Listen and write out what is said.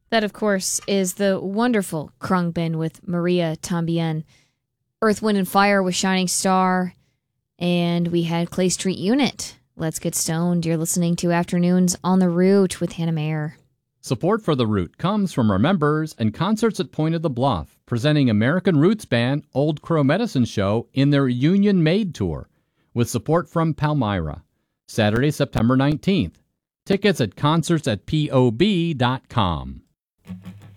That, of course, is the wonderful Krungbin with Maria Tambien. Earth, Wind, and Fire with Shining Star. And we had Clay Street Unit. Let's Get Stoned. You're listening to Afternoons on the Route with Hannah Mayer. Support for The Route comes from our members and Concerts at Point of the Bluff, presenting American roots band Old Crow Medicine Show in their Union Made Tour, with support from Palmyra. Saturday, September 19th. Tickets at concertsatpob.com.